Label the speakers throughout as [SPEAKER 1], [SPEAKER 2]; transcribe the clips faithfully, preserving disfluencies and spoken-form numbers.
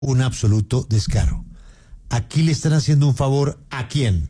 [SPEAKER 1] un absoluto descaro. Aquí le están haciendo un favor ¿a quién?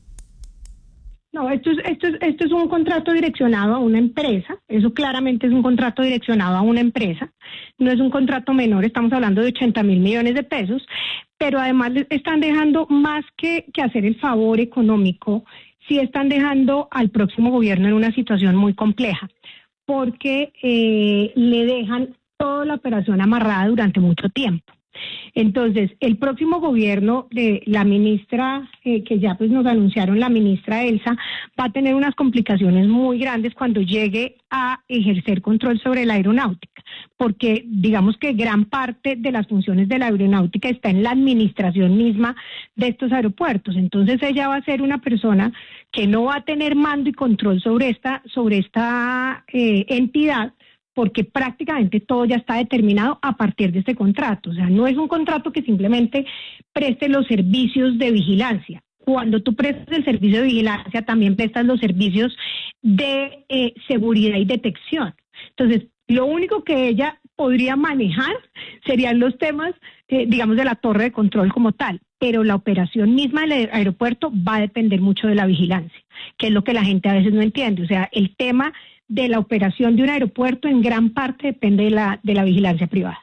[SPEAKER 2] No, esto es, esto es, esto es un contrato direccionado a una empresa, eso claramente es un contrato direccionado a una empresa, no es un contrato menor, estamos hablando de ochenta mil millones de pesos, pero además les están dejando más que, que hacer el favor económico, sí están dejando al próximo gobierno en una situación muy compleja, porque eh, le dejan toda la operación amarrada durante mucho tiempo. Entonces, el próximo gobierno de la ministra, eh, que ya pues nos anunciaron, la ministra Elsa, va a tener unas complicaciones muy grandes cuando llegue a ejercer control sobre la aeronáutica, porque digamos que gran parte de las funciones de la aeronáutica está en la administración misma de estos aeropuertos. Entonces, ella va a ser una persona que no va a tener mando y control sobre esta, sobre esta eh, entidad, porque prácticamente todo ya está determinado a partir de este contrato. O sea, no es un contrato que simplemente preste los servicios de vigilancia. Cuando tú prestas el servicio de vigilancia, también prestas los servicios de eh, seguridad y detección. Entonces, lo único que ella podría manejar serían los temas, eh, digamos, de la torre de control como tal, pero la operación misma del aeropuerto va a depender mucho de la vigilancia, que es lo que la gente a veces no entiende. O sea, el tema de la operación de un aeropuerto en gran parte depende de la, de la vigilancia privada.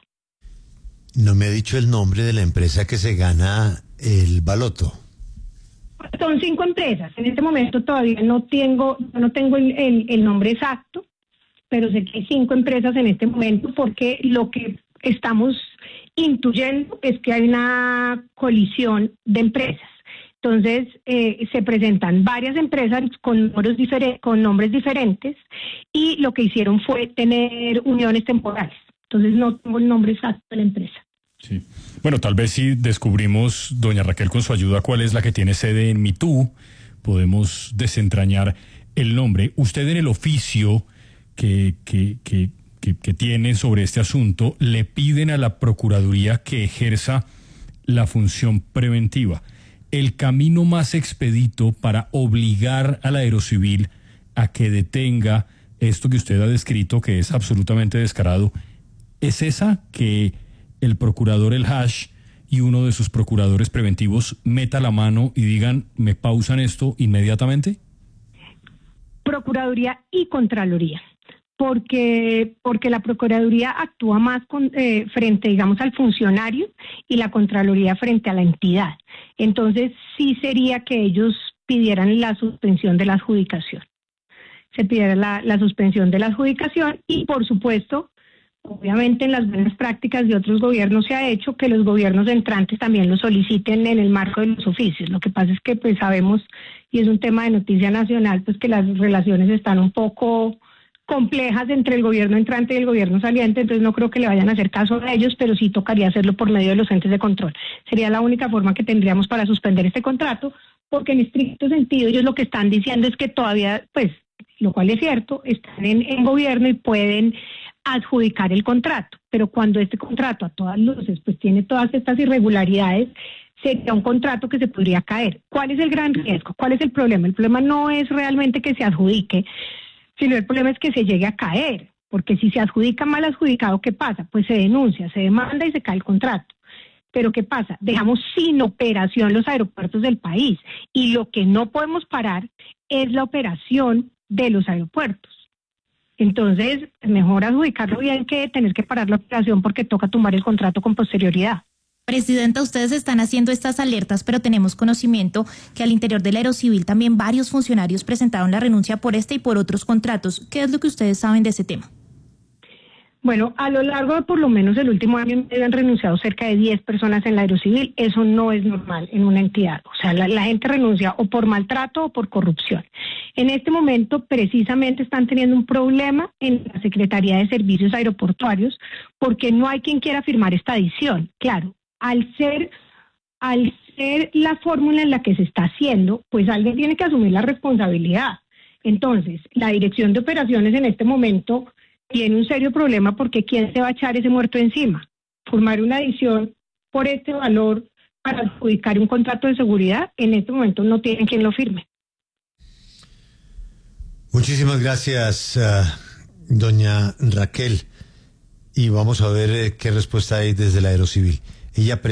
[SPEAKER 1] No me ha dicho el nombre de la empresa que se gana el baloto.
[SPEAKER 2] Son cinco empresas. En este momento todavía no tengo, no tengo el, el, el nombre exacto, pero sé que hay cinco empresas en este momento porque lo que estamos intuyendo es que hay una colisión de empresas. Entonces, eh, se presentan varias empresas con, números difere- con nombres diferentes y lo que hicieron fue tener uniones temporales. Entonces, no tengo el nombre exacto de la empresa.
[SPEAKER 3] Sí. Bueno, tal vez si descubrimos, doña Raquel, con su ayuda, cuál es la que tiene sede en Mitú, podemos desentrañar el nombre. Usted en el oficio que, que, que, que, que tiene sobre este asunto, le piden a la Procuraduría que ejerza la función preventiva. El camino más expedito para obligar a la Aerocivil a que detenga esto que usted ha descrito, que es absolutamente descarado, ¿es esa que el procurador El Hash y uno de sus procuradores preventivos meta la mano y digan, me pausan esto inmediatamente?
[SPEAKER 2] Procuraduría y Contraloría. Porque, porque la Procuraduría actúa más con, eh, frente, digamos, al funcionario y la Contraloría frente a la entidad. Entonces, sí sería que ellos pidieran la suspensión de la adjudicación. Se pidiera la, la suspensión de la adjudicación y, por supuesto, obviamente en las buenas prácticas de otros gobiernos se ha hecho que los gobiernos entrantes también lo soliciten en el marco de los oficios. Lo que pasa es que, pues, sabemos, y es un tema de noticia nacional, pues que las relaciones están un poco complejas entre el gobierno entrante y el gobierno saliente, entonces no creo que le vayan a hacer caso a ellos, pero sí tocaría hacerlo por medio de los entes de control. Sería la única forma que tendríamos para suspender este contrato, porque en estricto sentido ellos lo que están diciendo es que todavía, pues, lo cual es cierto, están en, en gobierno y pueden adjudicar el contrato, pero cuando este contrato a todas luces pues tiene todas estas irregularidades, sería un contrato que se podría caer. ¿Cuál es el gran riesgo? ¿Cuál es el problema? El problema no es realmente que se adjudique, sino el problema es que se llegue a caer, porque si se adjudica mal adjudicado, ¿qué pasa? Pues se denuncia, se demanda y se cae el contrato. Pero ¿qué pasa? Dejamos sin operación los aeropuertos del país y lo que no podemos parar es la operación de los aeropuertos. Entonces, mejor adjudicarlo bien que tener que parar la operación porque toca tumbar el contrato con posterioridad.
[SPEAKER 4] Presidenta, ustedes están haciendo estas alertas, pero tenemos conocimiento que al interior del Aerocivil también varios funcionarios presentaron la renuncia por este y por otros contratos. ¿Qué es lo que ustedes saben de ese tema?
[SPEAKER 2] Bueno, a lo largo de por lo menos el último año han renunciado cerca de diez personas en la Aerocivil. Eso no es normal en una entidad. O sea, la, la gente renuncia o por maltrato o por corrupción. En este momento, precisamente, están teniendo un problema en la Secretaría de Servicios Aeroportuarios porque no hay quien quiera firmar esta adición. Claro, al ser, al ser la fórmula en la que se está haciendo, pues alguien tiene que asumir la responsabilidad. Entonces, la Dirección de Operaciones en este momento tiene un serio problema porque ¿quién se va a echar ese muerto encima? Formar una adición por este valor para adjudicar un contrato de seguridad, en este momento no tienen quien lo firme.
[SPEAKER 1] Muchísimas gracias, uh, doña Raquel. Y vamos a ver eh, qué respuesta hay desde la Aerocivil. Ella